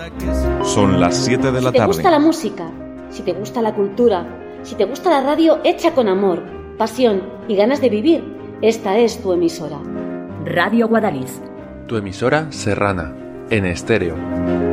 Son las 7 de la Si te tarde. gusta la música, si te gusta la cultura, si te gusta la radio hecha con amor, pasión y ganas de vivir, esta es tu emisora. Radio Guadalix. Tu emisora serrana, en estéreo.